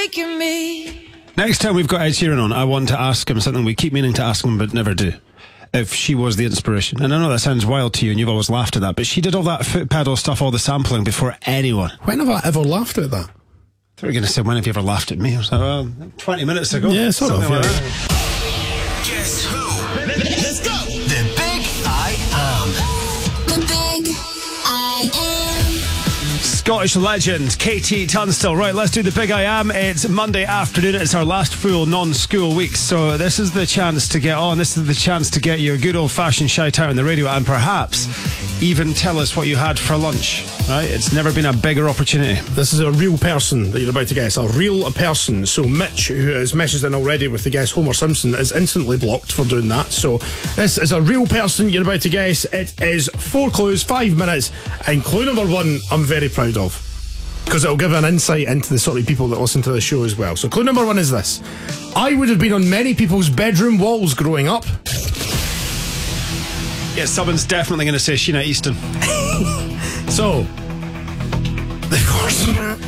making me. Next time we've got Ed Sheeran on, I want to ask him something we keep meaning to ask him but never do. If she was the inspiration. And I know that sounds wild to you and you've always laughed at that, but she did all that foot pedal stuff, all the sampling before anyone. When have I ever laughed at that? I thought you were going to say, when have you ever laughed at me? I was like, well, 20 minutes ago. Yeah, sort of. Like Yeah. that. Guess who? Let's go. The Big I Am. The Big I Am. Scottish legend, Katie Tunstall. Right, let's do the Big I Am. It's Monday afternoon. It's our last full non-school week. So this is the chance to get on. This is the chance to get your good old-fashioned shout out on the radio and perhaps even tell us what you had for lunch. Right? It's never been a bigger opportunity. This is a real person that you're about to guess. A real person. So Mitch, who has messaged in already with the guess Homer Simpson, is instantly blocked for doing that. So this is a real person you're about to guess. It is 4 clues, 5 minutes. And clue number 1, I'm very proud of, because it'll give an insight into the sort of people that listen to the show as well. So clue number 1 is this. I would have been on many people's bedroom walls growing up. Yeah, someone's definitely going to say Sheena Easton. So, of course,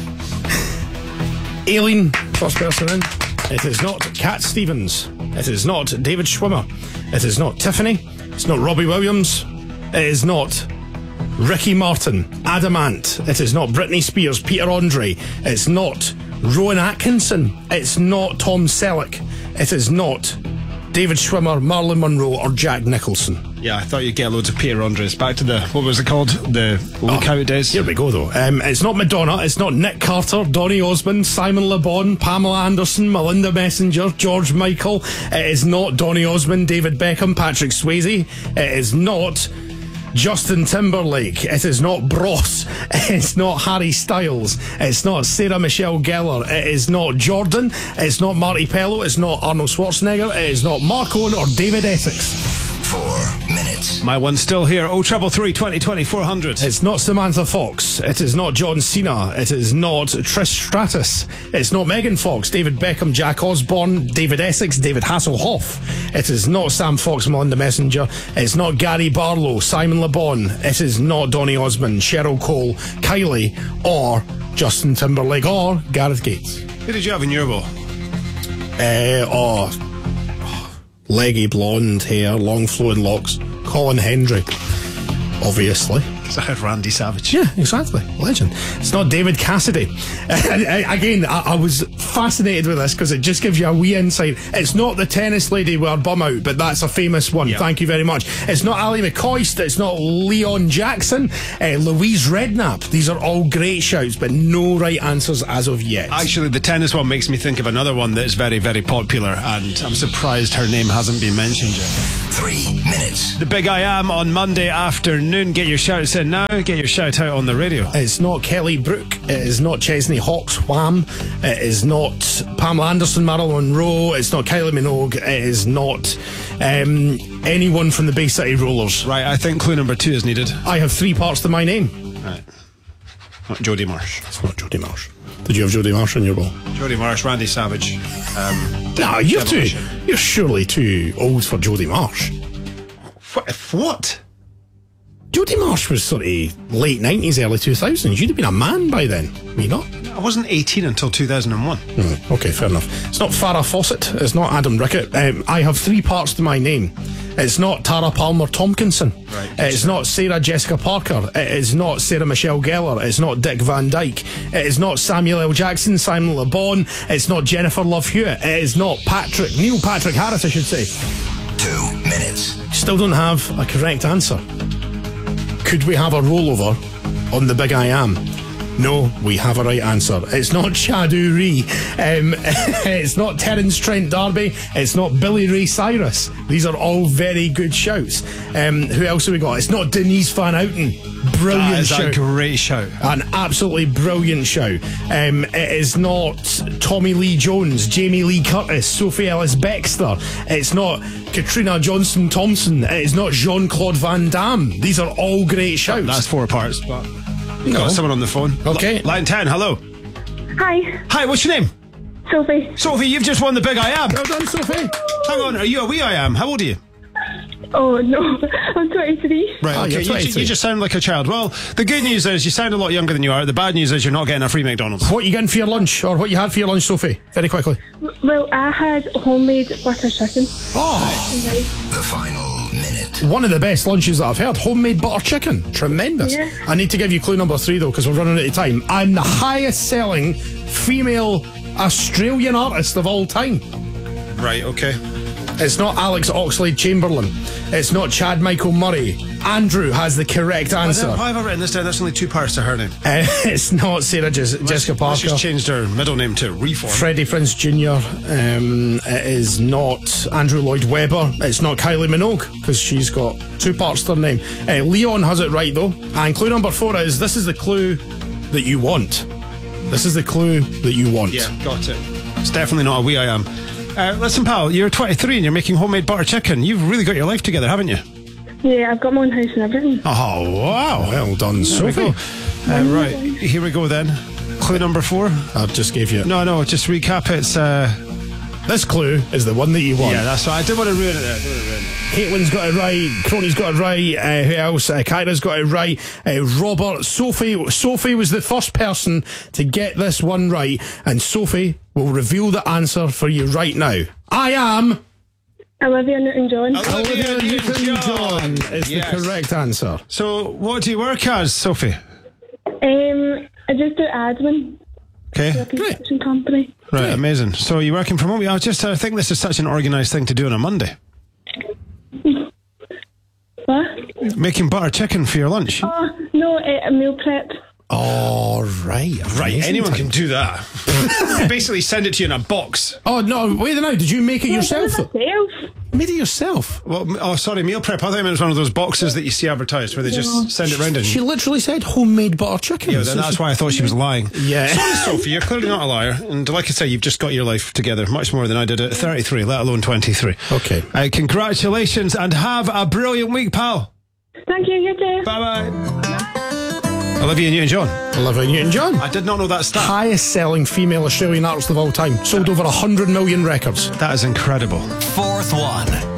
Aileen, first person in. It is not Cat Stevens. It is not David Schwimmer. It is not Tiffany. It's not Robbie Williams. It is not Ricky Martin, Adamant. It is not Britney Spears, Peter Andre. It's not Rowan Atkinson. It's not Tom Selleck. It is not David Schwimmer, Marilyn Monroe, or Jack Nicholson. Yeah, I thought you'd get loads of Peter Andres. Back to the, what was it called? The Lookout days. Here we go, though. It's not Madonna. It's not Nick Carter, Donny Osmond, Simon Le Bon, Pamela Anderson, Melinda Messenger, George Michael. It is not Donny Osmond, David Beckham, Patrick Swayze. It is not Justin Timberlake. It is not Bros. It's not Harry Styles. It's not Sarah Michelle Gellar. It is not Jordan. It's not Marty Pello. It's not Arnold Schwarzenegger. It is not Mark Owen or David Essex. 4 minutes. My one's still here. 0333 2020 400. It's not Samantha Fox. It is not John Cena. It is not Trish Stratus. It's not Megan Fox, David Beckham, Jack Osborne, David Essex, David Hasselhoff. It is not Sam Fox, Melinda Messenger. It's not Gary Barlow, Simon Le Bon. It is not Donny Osmond, Cheryl Cole, Kylie, or Justin Timberlake, or Gareth Gates. Who did you have in your bowl? Leggy blonde hair, long flowing locks, Colin Hendry, obviously. I had Randy Savage. Yeah, exactly. Legend. It's not David Cassidy. Again, I was fascinated with this because it just gives you a wee insight. It's not the tennis lady with her bum out, but that's a famous one. Yeah. Thank you very much. It's not Ali McCoist. It's not Leon Jackson. Louise Redknapp. These are all great shouts, but no right answers as of yet. Actually, the tennis one makes me think of another one that is very, very popular, and I'm surprised her name hasn't been mentioned yet. 3 minutes. The Big I Am on Monday afternoon. Get your shouts in now. Get your shout out on the radio. It's not Kelly Brook. It is not Chesney Hawkes Wham. It is not Pamela Anderson, Marilyn Monroe. It's not Kylie Minogue. It is not anyone from the Bay City Rollers. Right, I think clue number 2 is needed. I have 3 parts to my name. Right. Not Jodie Marsh. It's not Jodie Marsh. Did you have Jodie Marsh in your ball? Jodie Marsh, Randy Savage. No, you're surely too old for Jodie Marsh. What? Jodie Marsh was sort of late 90s, early 2000s. You'd have been a man by then, were you not? I wasn't 18 until 2001. Okay, fair enough. It's not Farrah Fawcett. It's not Adam Rickett. I have 3 parts to my name. It's not Tara Palmer Tompkinson. Right. It's not Sarah Jessica Parker. It is not Sarah Michelle Gellar. It's not Dick Van Dyke. It is not Samuel L. Jackson, Simon Le Bon. It's not Jennifer Love Hewitt. It is not Neil Patrick Harris, I should say. 2 minutes. Still don't have a correct answer. Could we have a rollover on the Big I Am? No, we have a right answer. It's not Shadu Ree. It's not Terence Trent D'Arby. It's not Billy Ray Cyrus. These are all very good shouts. Who else have we got? It's not Denise Van Outen. Brilliant That is shout. a great shout. An absolutely brilliant shout. It is not Tommy Lee Jones, Jamie Lee Curtis, Sophie Ellis Bextor. It's not Katrina Johnson Thompson. It is not Jean-Claude Van Damme. These are all great shouts. That's 4 parts, but we've got someone on the phone. Okay. Line 10, hello. Hi, Hi, what's your name? Sophie. Sophie, you've just won the Big I Am. Well done, Sophie. Hang on, are you a wee I Am? How old are you? Oh, no. I'm 23. Right, Oh, okay. you're You 23. just sound like a child. Well, the good news is you sound a lot younger than you are. The bad news is you're not getting a free McDonald's. What you getting for your lunch, or what you had for your lunch, Sophie? Very quickly. Well, I had homemade butter chicken. Oh, The final minute. one of the best lunches that I've heard. Homemade butter chicken. Tremendous. Yeah. I need to give you clue number 3, though, because we're running out of time. I'm the highest selling female Australian artist of all time. Right, okay. It's not Alex Oxlade-Chamberlain. It's not Chad Michael Murray. Andrew has the correct answer. Why have I written this down? There's only 2 parts to her name. It's not Sarah Jessica Let's Parker. just changed her middle name to Reform. Freddie Prinze Jr. It is not Andrew Lloyd Webber. It's not Kylie Minogue, because she's got 2 parts to her name. Leon has it right, though. And clue number 4 is, this is the clue that you want. This is the clue that you want. Yeah, got it. It's definitely not a wee I am. Listen, pal, you're 23 and you're making homemade butter chicken. You've really got your life together, haven't you? Yeah, I've got my own house and everything. Oh, wow. Well done, There we Sophie. go. Right, here we go then. Clue number 4. I just gave you... No, just recap. It's, This clue is the one that you want. yeah, that's right. I didn't want to ruin it there. Caitlin's got it right. Crony's got it right. Who else? Kyra's got it right. Robert, Sophie was the first person to get this one right, and Sophie will reveal the answer for you right now. I am Olivia Newton-John. Olivia Newton-John is Yes. the correct answer. So, what do you work as, Sophie? I just do admin for a Okay. construction company. Right, amazing. So, you're working from home? I think this is such an organised thing to do on a Monday. What? Making butter chicken for your lunch. Oh, no, a meal prep. Oh, right. Right, Amazing anyone time. can do that. Basically, send it to you in a box. Oh, no, wait a minute. Did you make it yourself? Myself. Made it yourself? Well, oh, sorry, meal prep. I thought it was one of those boxes that you see advertised where they just send it round. She literally said homemade butter chicken. Yeah, So then that's why I thought she was lying. Yeah. Sorry, Sophie, you're clearly not a liar. And like I say, you've just got your life together much more than I did at 33, let alone 23. Okay. Congratulations and have a brilliant week, pal. Thank you, you too. Bye-bye. Olivia Newton-John. Olivia Newton-John. I did not know that stat. Highest selling female Australian artist of all time. Sold over 100 million records. That is incredible. Fourth one.